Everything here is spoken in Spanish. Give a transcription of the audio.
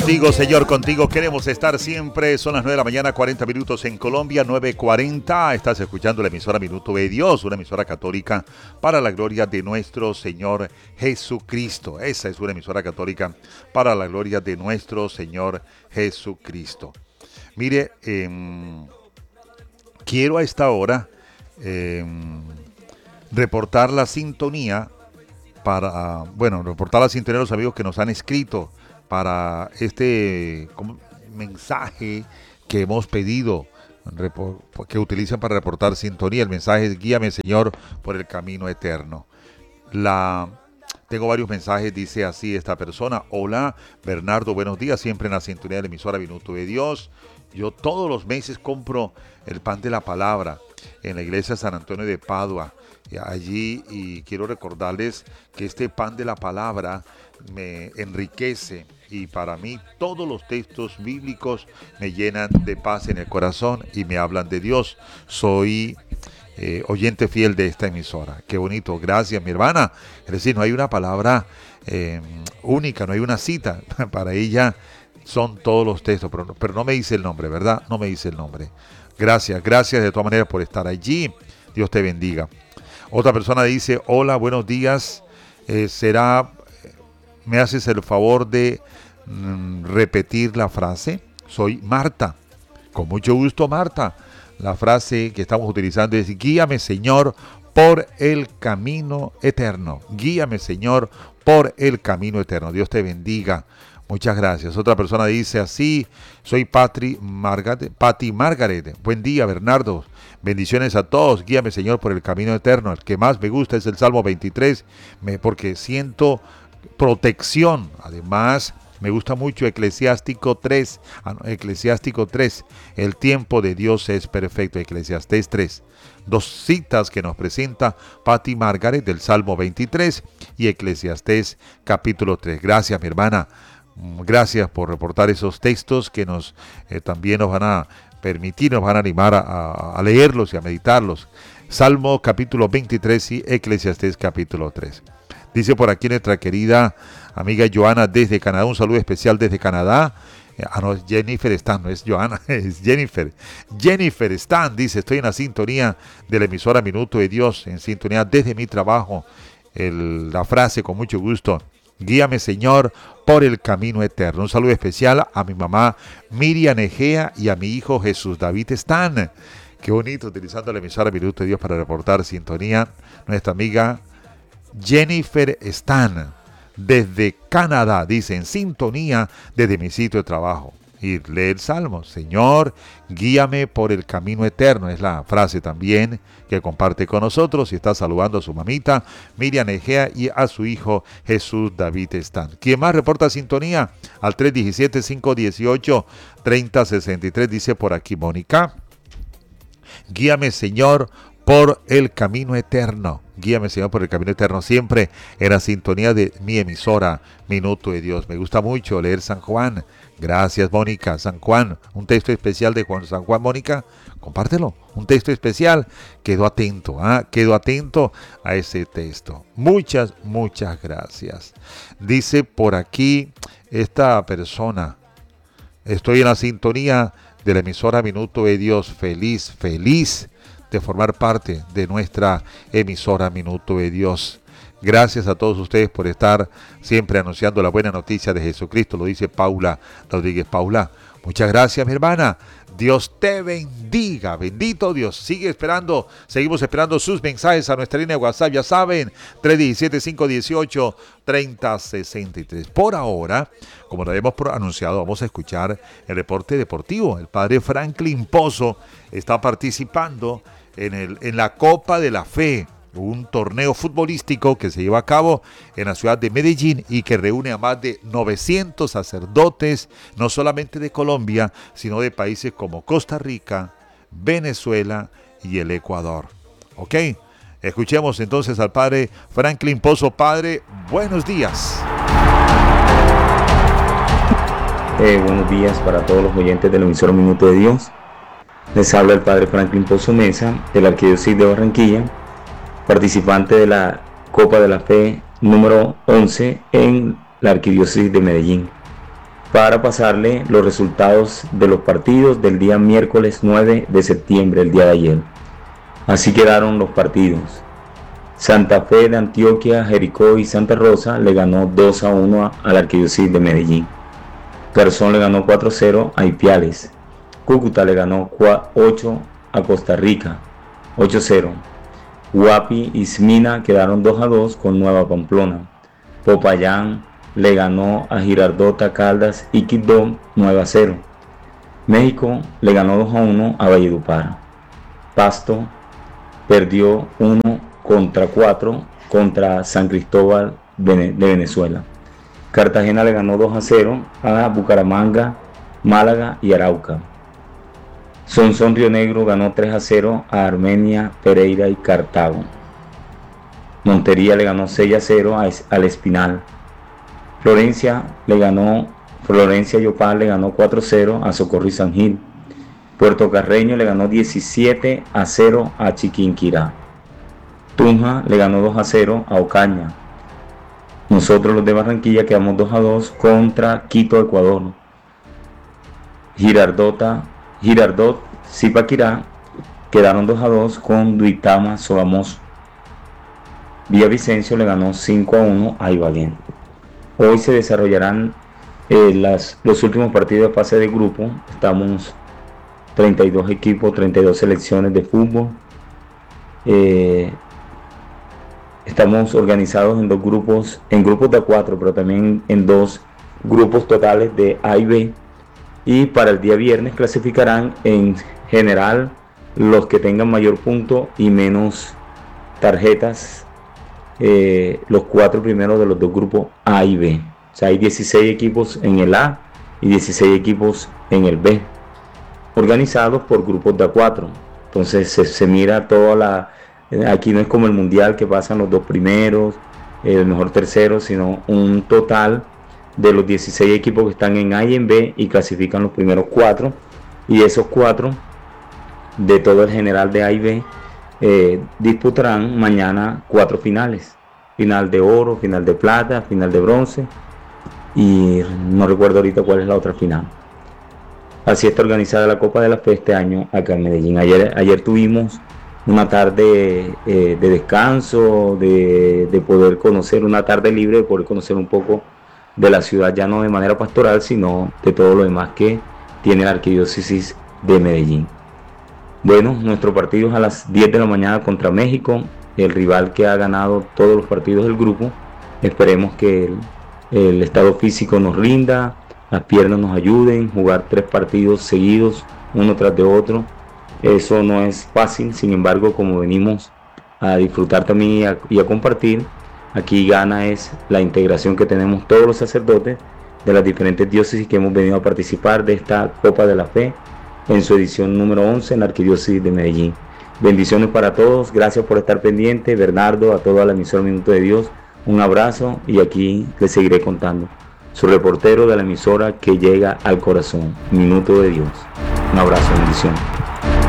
Contigo, Señor, contigo queremos estar siempre. Son las 9 de la mañana, 40 minutos en Colombia, 9:40. Estás escuchando la emisora Minuto de Dios, una emisora católica para la gloria de nuestro Señor Jesucristo. Esa es una emisora católica para la gloria de nuestro Señor Jesucristo. Mire, quiero a esta hora reportar la sintonía reportar la sintonía de los amigos que nos han escrito para este mensaje que hemos pedido que utilicen para reportar sintonía. El mensaje es: guíame, Señor, por el camino eterno. Tengo varios mensajes. Dice así esta persona: hola Bernardo, buenos días, siempre en la sintonía de la emisora Minuto de Dios. Yo todos los meses compro el pan de la palabra en la iglesia San Antonio de Padua, allí, y quiero recordarles que este pan de la palabra me enriquece, y para mí todos los textos bíblicos me llenan de paz en el corazón y me hablan de Dios. Soy oyente fiel de esta emisora. Qué bonito, gracias mi hermana. Es decir, no hay una palabra única, no hay una cita. Para ella son todos los textos, pero no me dice el nombre, ¿verdad? No me dice el nombre. Gracias de todas maneras por estar allí. Dios te bendiga. Otra persona dice: hola, buenos días. ¿Me haces el favor de repetir la frase? Soy Marta. Con mucho gusto, Marta. La frase que estamos utilizando es: guíame, Señor, por el camino eterno. Guíame, Señor, por el camino eterno. Dios te bendiga. Muchas gracias. Otra persona dice así: soy Patti Margaret. Buen día, Bernardo. Bendiciones a todos. Guíame, Señor, por el camino eterno. El que más me gusta es el Salmo 23, porque siento protección. Además, me gusta mucho Eclesiástico 3. El tiempo de Dios es perfecto. Eclesiastés 3. Dos citas que nos presenta Patti Margaret del Salmo 23 y Eclesiastés capítulo 3. Gracias, mi hermana. Gracias por reportar esos textos que también nos van a permitir, nos van a animar a leerlos y a meditarlos. Salmo capítulo 23 y Eclesiastés capítulo 3. Dice por aquí nuestra querida amiga Joana desde Canadá. Un saludo especial desde Canadá. No, es Jennifer Stan, no es Joana, es Jennifer. Jennifer Stan dice: estoy en la sintonía de la emisora Minuto de Dios, en sintonía desde mi trabajo. La frase con mucho gusto: guíame, Señor, por el camino eterno. Un saludo especial a mi mamá Miriam Egea y a mi hijo Jesús David Stan. Qué bonito, utilizando la emisora Minuto de Dios para reportar sintonía. Nuestra amiga Jennifer Stan desde Canadá dice: en sintonía desde mi sitio de trabajo. Y lee el Salmo: Señor, guíame por el camino eterno. Es la frase también que comparte con nosotros, y está saludando a su mamita Miriam Egea y a su hijo Jesús David Stan. ¿Quién más reporta sintonía? Al 317-518-3063 dice por aquí Mónica: guíame, Señor, por el camino eterno. Guíame, Señor, por el camino eterno. Siempre en la sintonía de mi emisora Minuto de Dios. Me gusta mucho leer San Juan. Gracias, Mónica. San Juan, un texto especial de San Juan, Mónica. Compártelo. Un texto especial. Quedo atento a ese texto. Muchas gracias. Dice por aquí esta persona: estoy en la sintonía de la emisora Minuto de Dios. Feliz de formar parte de nuestra emisora Minuto de Dios. Gracias a todos ustedes por estar siempre anunciando la buena noticia de Jesucristo. Lo dice Paula Rodríguez. Paula, muchas gracias, mi hermana. Dios te bendiga. Bendito Dios. Seguimos esperando sus mensajes a nuestra línea de WhatsApp. Ya saben, 317-518-3063. Por ahora, como lo hemos anunciado, vamos a escuchar el reporte deportivo. El padre Franklin Pozo está participando en la Copa de la Fe, un torneo futbolístico que se lleva a cabo en la ciudad de Medellín y que reúne a más de 900 sacerdotes, no solamente de Colombia, sino de países como Costa Rica, Venezuela y el Ecuador. ¿Ok? Escuchemos entonces al padre Franklin Pozo. Padre, buenos días. Buenos días para todos los oyentes del emisor Minuto de Dios. Les habla el padre Franklin Pozo Mesa, de la Arquidiócesis de Barranquilla, participante de la Copa de la Fe número 11 en la Arquidiócesis de Medellín. para pasarle los resultados de los partidos del día miércoles 9 de septiembre, el día de ayer. Así quedaron los partidos. Santa Fe de Antioquia, Jericó y Santa Rosa le ganó 2-1 a la Arquidiócesis de Medellín. Garzón le ganó 4-0 a Ipiales. Cúcuta le ganó 8 a Costa Rica, 8-0. Guapi y Smina quedaron 2-2 con Nueva Pamplona. Popayán le ganó a Girardota, Caldas y Quibdó 9-0. México le ganó 2-1 a Valledupar. Pasto perdió 1-4 contra San Cristóbal de Venezuela. Cartagena le ganó 2-0 a Bucaramanga, Málaga y Arauca. Sonsón Río Negro ganó 3-0 a Armenia, Pereira y Cartago. Montería le ganó 6-0 al Espinal. Florencia Yopal le ganó 4-0 a Socorro y San Gil. Puerto Carreño le ganó 17-0 a Chiquinquirá. Tunja le ganó 2-0 a Ocaña. Nosotros los de Barranquilla quedamos 2-2 contra Quito, Ecuador. Girardot, Zipaquirá quedaron 2-2 con Duitama, Sogamoso. Villavicencio le ganó 5-1 a Ibagué. Hoy se desarrollarán los últimos partidos de fase de grupo. Estamos 32 equipos, 32 selecciones de fútbol. Estamos organizados en grupos de 4, pero también en 2 grupos totales de A y B. Y para el día viernes clasificarán en general los que tengan mayor punto y menos tarjetas, los 4 primeros de los 2 grupos A y B. O sea, hay 16 equipos en el A y 16 equipos en el B, organizados por grupos de A4. Entonces se mira aquí no es como el mundial que pasan los 2 primeros, el mejor tercero, sino un total de los 16 equipos que están en A y en B y clasifican los primeros 4, y esos 4 de todo el general de A y B disputarán mañana 4 finales: final de oro, final de plata, final de bronce, y no recuerdo ahorita cuál es la otra final. Así está organizada la Copa de la Fe este año acá en Medellín. Ayer tuvimos una tarde de descanso, de poder conocer, una tarde libre, de poder conocer un poco de la ciudad, ya no de manera pastoral, sino de todo lo demás que tiene la Arquidiócesis de Medellín. Bueno, nuestro partido es a las 10 de la mañana contra México, el rival que ha ganado todos los partidos del grupo. Esperemos que el estado físico nos rinda, las piernas nos ayuden. Jugar 3 partidos seguidos, uno tras de otro, eso no es fácil. Sin embargo, como venimos a disfrutar también y a compartir, aquí gana es la integración que tenemos todos los sacerdotes de las diferentes diócesis que hemos venido a participar de esta Copa de la Fe en su edición número 11 en la Arquidiócesis de Medellín. Bendiciones para todos, gracias por estar pendiente. Bernardo, a toda la emisora Minuto de Dios, un abrazo, y aquí les seguiré contando. Su reportero de la emisora que llega al corazón, Minuto de Dios. Un abrazo, bendición.